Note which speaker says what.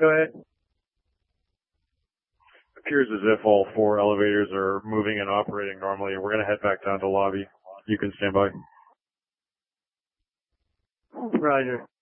Speaker 1: Go ahead.
Speaker 2: Appears as if all 4 elevators are moving and operating normally. We're going to head back down to lobby. You can stand by.
Speaker 1: Roger.